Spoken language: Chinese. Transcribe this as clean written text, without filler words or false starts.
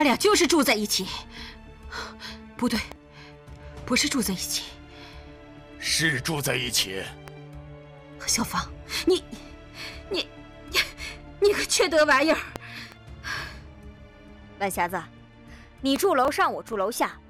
俩就是住在一起。不对，不是住在一起， 是住在一起。 小芳，你个缺德玩意儿！ 晚霞子，你住楼上，我住楼下，